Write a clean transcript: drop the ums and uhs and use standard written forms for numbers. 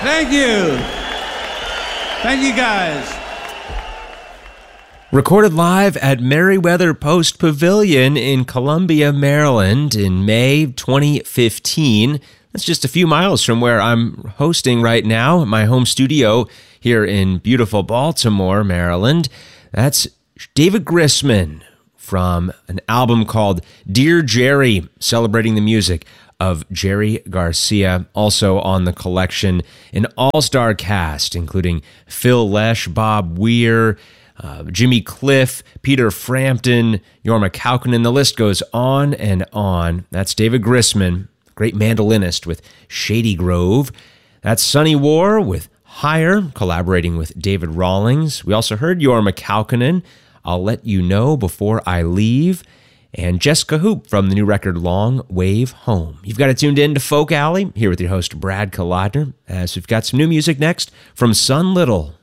Thank you. Thank you, guys. Recorded live at Merriweather Post Pavilion in Columbia, Maryland in May 2015. That's just a few miles from where I'm hosting right now, my home studio here in beautiful Baltimore, Maryland. That's David Grisman from an album called Dear Jerry, celebrating the music of Jerry Garcia. Also on the collection, an all-star cast, including Phil Lesh, Bob Weir, Jimmy Cliff, Peter Frampton, Jorma Kaukonen. The list goes on and on. That's David Grisman, great mandolinist with Shady Grove. That's Sonny War with Higher, collaborating with David Rawlings. We also heard Jorma Kaukonen, I'll Let You Know Before I Leave, and Jessica Hoop from the new record Long Wave Home. You've got it tuned in to Folk Alley, here with your host Brad Kalodner, as we've got some new music next from Sun Little.